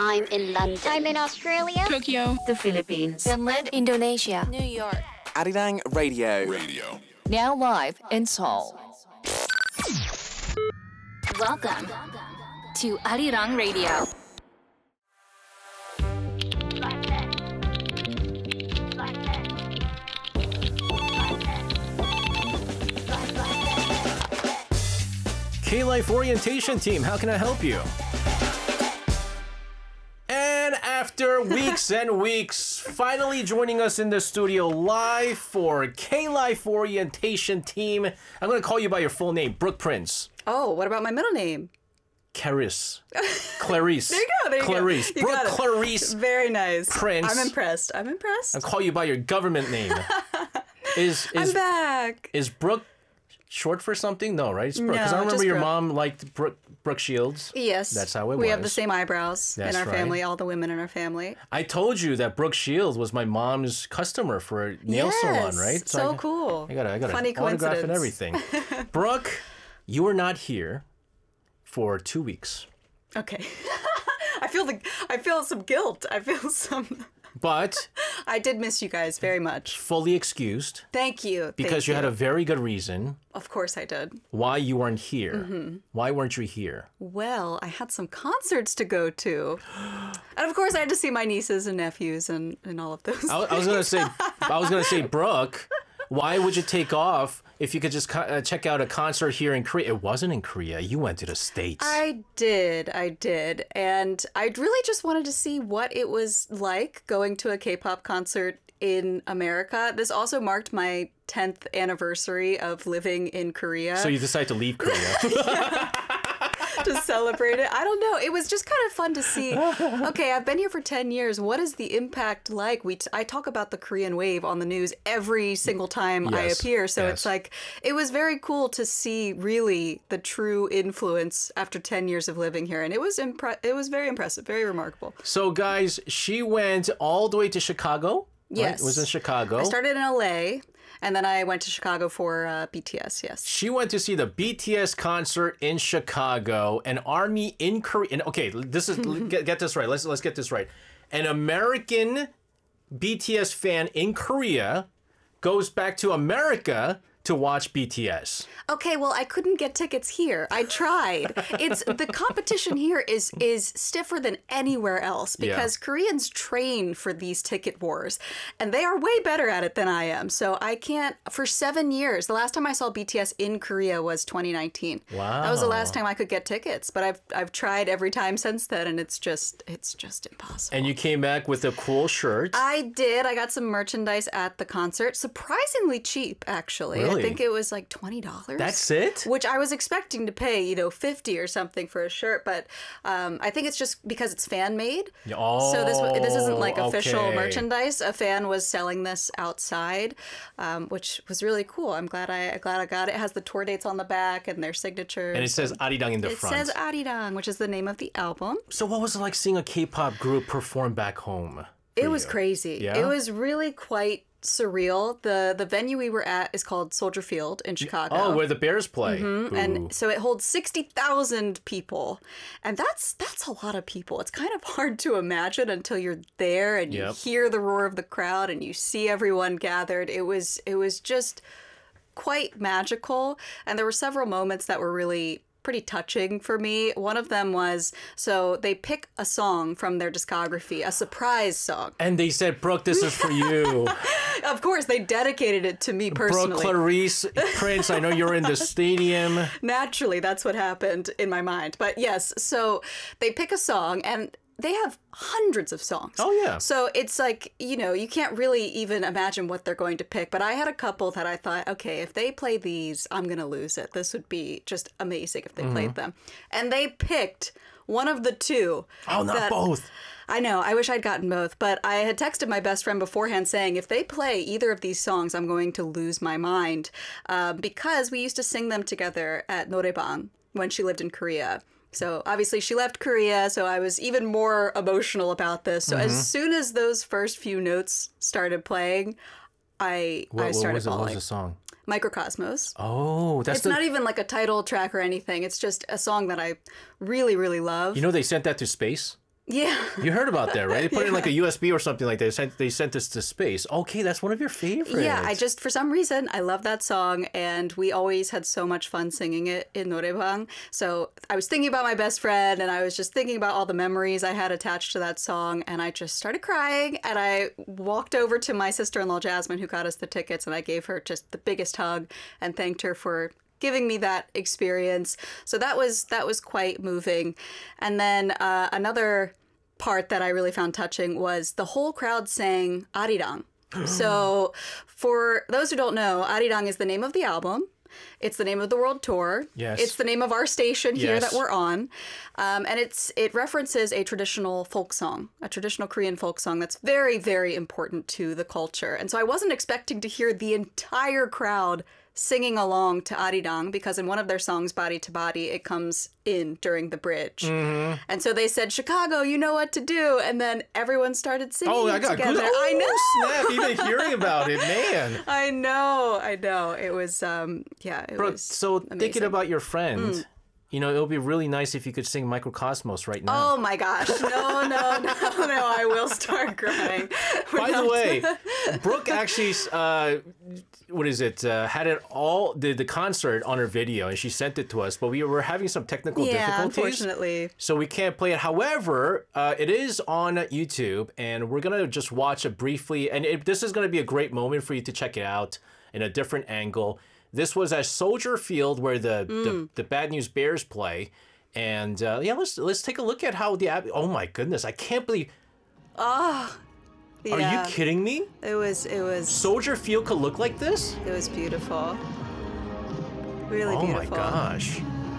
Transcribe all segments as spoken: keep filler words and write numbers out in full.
I'm in London. I'm in Australia. Tokyo. The Philippines. Finland. Indonesia. New York. Arirang Radio. Radio. Now live in Seoul. Welcome to Arirang Radio. K-Life Orientation Team, how can I help you? And after weeks and weeks, finally joining us in the studio live for K-Life Orientation Team. I'm going to call you by your full name, Brooke Prince. Oh, what about my middle name? Clarice. Clarice. There you go, there you Clarice. go. You Brooke Clarice. Very nice. Prince. I'm impressed. I'm impressed. I'll call you by your government name. Is, is, I'm back. Is Brooke short for something? No, right? It's Brooke. Because No, I remember just your Brooke. mom liked Brooke, Brooke Shields. Yes. That's how it we was. have the same eyebrows That's in our right. family, all the women in our family. I told you that Brooke Shields was my mom's customer for a nail Yes, salon, right? so I, cool. I got a, I got Funny an autograph and coincidence. everything. Brooke, you were not here for two weeks. Okay. I feel the I feel some guilt. I feel some But I did miss you guys very much. fully excused Thank you. because Thank you had a very good reason Of course I did. why you weren't here. Mm-hmm. Why weren't you here? Well, I had some concerts to go to. And of course I had to see my nieces and nephews and, and all of those. I, I was gonna say, I was gonna say, Brooke, why would you take off if you could just co- uh, check out a concert here in Korea? It wasn't in Korea. You went to the States. I did, I did. And I really just wanted to see what it was like going to a K-pop concert in America. This also marked my tenth anniversary of living in Korea. So you decided to leave Korea. To celebrate it. I don't know. It was just kind of fun to see. Okay, I've been here for ten years. What is the impact like? We t- I talk about the Korean wave on the news every single time I Yes, appear. So yes. it's like, it was very cool to see really the true influence after ten years of living here. And it was impre- it was very impressive, very remarkable. So, guys, she went all the way to Chicago. Right? Yes. It was in Chicago. I started in L A and then I went to Chicago for uh, B T S, yes. She went to see the B T S concert in Chicago. An army in Korea. And okay, this is get, get this right. Let's let's get this right. An American B T S fan in Korea goes back to America to watch B T S. Okay, well, I couldn't get tickets here. I tried. It's the competition here is is stiffer than anywhere else because Yeah. Koreans train for these ticket wars, and they are way better at it than I am. So I can't. For seven years, the last time I saw B T S in Korea was twenty nineteen. Wow. That was the last time I could get tickets, but I've I've tried every time since then, and it's just it's just impossible. And you came back with a cool shirt. I did. I got some merchandise at the concert. Surprisingly cheap, actually. Really? I think it was like twenty dollars. That's it? Which I was expecting to pay, you know, fifty or something for a shirt, but um, I think it's just because it's fan made. Oh, So this this isn't like official okay. merchandise. A fan was selling this outside, um, which was really cool. I'm glad I glad I got it. It has the tour dates on the back and their signatures. And it says Arirang in the it front. says Arirang, which is the name of the album. So what was it like seeing a K-pop group perform back home? It for was you? crazy. Yeah? It was really quite surreal. The the venue we were at is called Soldier Field in Chicago. Oh, where the Bears play. Mhm. Ooh. And so it holds sixty thousand people. And that's that's a lot of people. It's kind of hard to imagine until you're there and you Yep. hear the roar of the crowd and you see everyone gathered. It was it was just quite magical, and there were several moments that were really pretty touching for me. One of them was, so they pick a song from their discography, a surprise song. And they said, Brooke, this is for you. Of course, they dedicated it to me personally. Brooke Clarice Prince, I know you're in the stadium. Naturally, that's what happened in my mind. But yes, so they pick a song and they have hundreds of songs. Oh, yeah. So it's like, you know, you can't really even imagine what they're going to pick. But I had a couple that I thought, okay, if they play these, I'm going to lose it. This would be just amazing if they Mm-hmm. played them. And they picked one of the two. Oh, not that- both. I know. I wish I'd gotten both. But I had texted my best friend beforehand saying, if they play either of these songs, I'm going to lose my mind. Um, because we used to sing them together at Noraebang when she lived in Korea. So obviously she left Korea, so I was even more emotional about this. So Mm-hmm. as soon as those first few notes started playing, I What, I what started was it? What was bawling. the song? Microcosmos. Oh, that's It's the... not even like a title track or anything. It's just a song that I really, really love. You know they sent that to space? Yeah. You heard about that, right? They put it in like a U S B or something like that. They sent, they sent this to space. Okay, that's one of your favorites. Yeah, I just, for some reason, I love that song, and we always had so much fun singing it in Noraebang. So I was thinking about my best friend, and I was just thinking about all the memories I had attached to that song, and I just started crying, and I walked over to my sister-in-law, Jasmine, who got us the tickets, and I gave her just the biggest hug and thanked her for giving me that experience. So that was that was quite moving. And then uh, another part that I really found touching was the whole crowd sang Arirang. So for those who don't know, Arirang is the name of the album. It's the name of the world tour. Yes. It's the name of our station here Yes. that we're on. Um, and it's it references a traditional folk song, a traditional Korean folk song that's very, very important to the culture. And so I wasn't expecting to hear the entire crowd singing along to Arirang, because in one of their songs, Body to Body, it comes in during the bridge. Mm-hmm. And so they said, Chicago, you know what to do. And then everyone started singing Oh, I got together. good. I know. Oh, snap! Even hearing about it, man. I know. I know. It was, um, yeah, it Brooke, was so thinking amazing. about your friend, Mm. you know, it would be really nice if you could sing Microcosmos right now. Oh my gosh. No, no, no, no. I will start crying. By the way, Brooke actually, uh, what is it, uh, had it all, the, the concert on her video, and she sent it to us, but we were having some technical Yeah, difficulties. unfortunately. So we can't play it. However, uh, it is on YouTube, and we're going to just watch it briefly. And it, this is going to be a great moment for you to check it out in a different angle. This was at Soldier Field, where the, Mm. the, the Bad News Bears play. And uh, yeah, let's let's take a look at how the, ab- oh my goodness, I can't believe, Oh, yeah. are you kidding me? It was, it was, Soldier Field could look like this? it was beautiful. Really Oh beautiful. my gosh.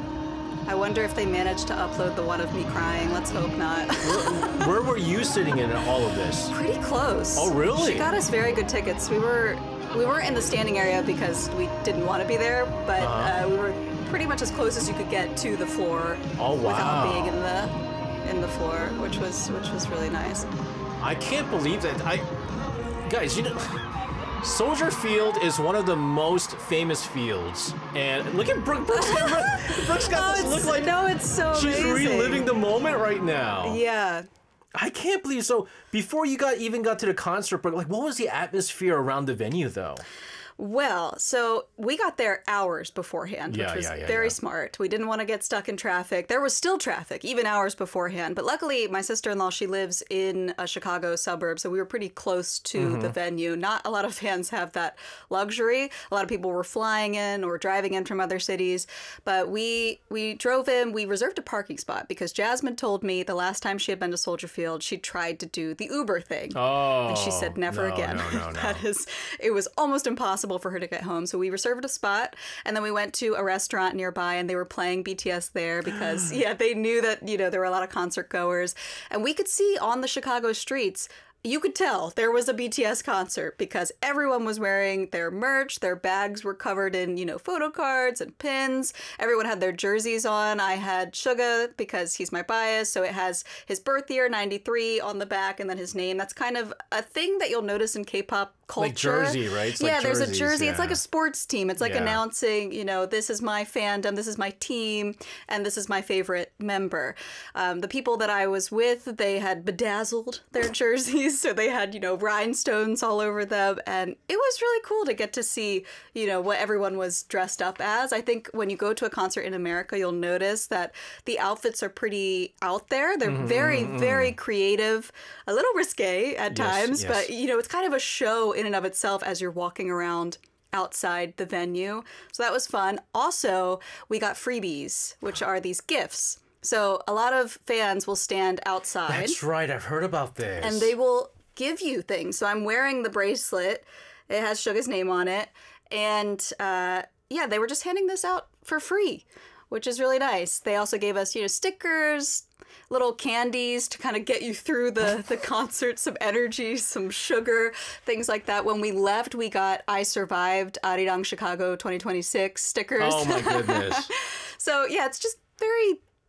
I wonder if they managed to upload the one of me crying. Let's hope not. Where were you sitting in all of this? Pretty close. Oh, really? She got us very good tickets. We were we weren't in the standing area because we didn't want to be there, but Uh-huh. uh, we were pretty much as close as you could get to the floor Oh, wow. without being in the in the floor, which was which was really nice. I can't believe that. I, guys, you know, Soldier Field is one of the most famous fields. And look at Brooke. Brooke's got, Brooke's got Oh, this it's- look like no, it's so she's amazing. reliving the moment right now. Yeah. I can't believe. So before you got even got to the concert, Brooke, like, what was the atmosphere around the venue, though? Well, so we got there hours beforehand, Yeah, which was yeah, yeah, very yeah. smart. We didn't want to get stuck in traffic. There was still traffic, even hours beforehand. But luckily, my sister-in-law, she lives in a Chicago suburb, so we were pretty close to Mm-hmm. the venue. Not a lot of fans have that luxury. A lot of people were flying in or driving in from other cities. But we we drove in. We reserved a parking spot because Jasmine told me the last time she had been to Soldier Field, she tried to do the Uber thing. Oh, And she said never no, again. No, no, no. That is, it was almost impossible for her to get home. So we reserved a spot, and then we went to a restaurant nearby, and they were playing B T S there because, yeah, they knew that, you know, there were a lot of concert goers. And we could see on the Chicago streets, you could tell there was a B T S concert because everyone was wearing their merch. Their bags were covered in, you know, photo cards and pins. Everyone had their jerseys on. I had Suga because he's my bias. So it has his birth year, ninety-three, on the back, and then his name. That's kind of a thing that you'll notice in K-pop culture. Like jersey, right? It's like yeah, there's a jerseys, jersey. It's like yeah. a sports team. It's like Yeah. announcing, you know, this is my fandom, this is my team, and this is my favorite member. Um, the people that I was with, they had bedazzled their jerseys, so they had, you know, rhinestones all over them, and it was really cool to get to see, you know, what everyone was dressed up as. I think when you go to a concert in America, you'll notice that the outfits are pretty out there. They're very, very creative, a little risque at Yes, times, yes. but, you know, it's kind of a show in and of itself as you're walking around outside the venue. So that was fun. Also, we got freebies, which are these gifts. So a lot of fans will stand outside That's right. I've heard about this. and they will give you things. So I'm wearing the bracelet. It has Suga's name on it. And uh, yeah, they were just handing this out for free, which is really nice. They also gave us, you know, stickers, little candies to kind of get you through the, the concert, some energy, some sugar, things like that. When we left, we got I Survived Arirang Chicago twenty twenty-six stickers. Oh my goodness. So yeah, it's just very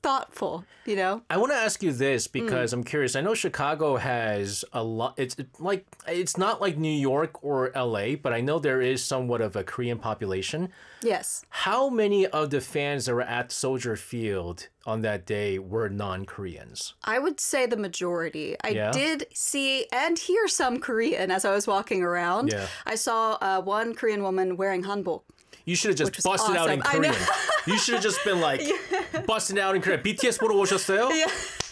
thoughtful, you know? I want to ask you this because mm. I'm curious. I know Chicago has a lot. It's like it's not like New York or L A, but I know there is somewhat of a Korean population. Yes. How many of the fans that were at Soldier Field on that day were non-Koreans? I would say the majority. I Yeah? did see and hear some Korean as I was walking around. Yeah. I saw uh, one Korean woman wearing hanbok. You should have just was busted out in awesome. I know. Korean. You should have just been like busting out in Korean. 비티에스 보러 오셨어요? Yeah.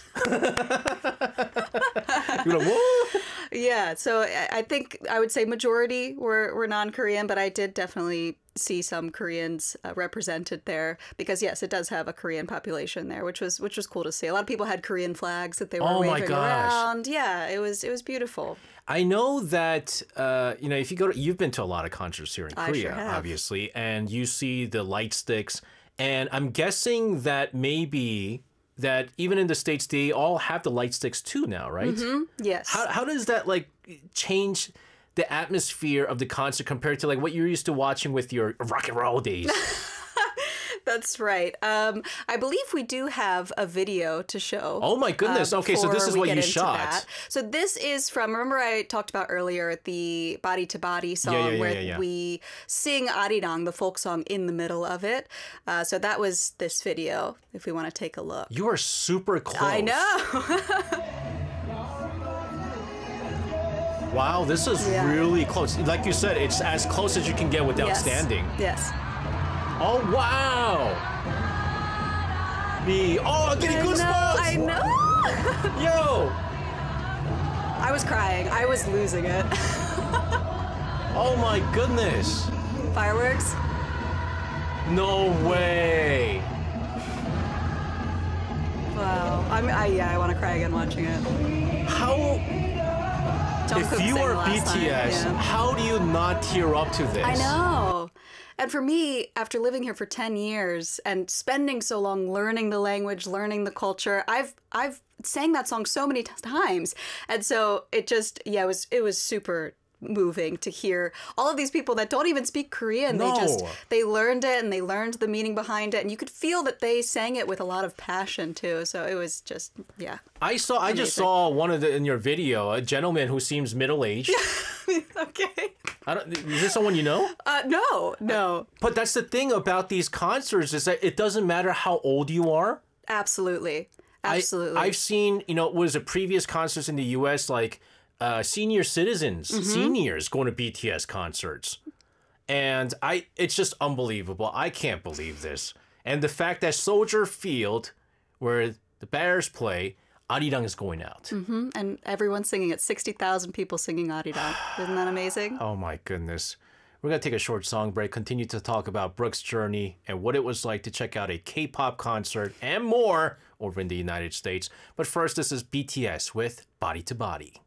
You're like, what? Yeah, so I I think I would say majority were, were non-Korean, but I did definitely see some Koreans uh, represented there because yes, it does have a Korean population there, which was which was cool to see. A lot of people had Korean flags that they were Oh my waving gosh. around. Yeah, it was it was beautiful. I know that uh, you know if you go to you've been to a lot of concerts here in I Korea, sure have. obviously, and you see the light sticks, and I'm guessing that maybe that even in the States they all have the light sticks too now, right? Yes. How how does that like change the atmosphere of the concert compared to like what you're used to watching with your rock and roll days? That's right. Um, I believe we do have a video to show. Oh my goodness. uh, Okay, so this before is we what get you into shot. that. So this is from, remember I talked about earlier the Body to Body song yeah, yeah, where yeah, yeah. we sing Arirang, the folk song, in the middle of it. Uh, so that was this video, if we want to take a look. You are super close. I know. Wow, this is Yeah. really close. Like you said, it's as close as you can get without Yes. standing. Yes. Oh wow! Me. Oh, I'm getting I know, goosebumps! I know. Yo! I was crying. I was losing it. Oh my goodness! Fireworks. No way! Wow. I'm, I, yeah, I want to cry again watching it. How? Jungkook If you sang are last B T S, time, yeah. how do you not tear up to this? I know. And for me, after living here for ten years and spending so long learning the language, learning the culture, I've I've sang that song so many t- times. And so it just yeah, it was it was super moving to hear all of these people that don't even speak Korean. No. They just they learned it and they learned the meaning behind it, and you could feel that they sang it with a lot of passion too. So it was just yeah. I saw. I just Amazing. saw one of the in your video a gentleman who seems middle aged. Okay. I don't. Is this someone you know? Uh, no, no. But that's the thing about these concerts is that it doesn't matter how old you are. Absolutely. Absolutely. I, I've seen, you know, was it previous concerts in the U S like uh, senior citizens, Mm-hmm. seniors going to B T S concerts, and I, it's just unbelievable. I can't believe this, and the fact that Soldier Field, where the Bears play, Arirang is going out. Mm-hmm. And everyone's singing it. sixty thousand people singing Arirang. Isn't that amazing? Oh my goodness. We're going to take a short song break, continue to talk about Brooke's journey and what it was like to check out a K-pop concert and more over in the United States. But first, this is B T S with Body to Body.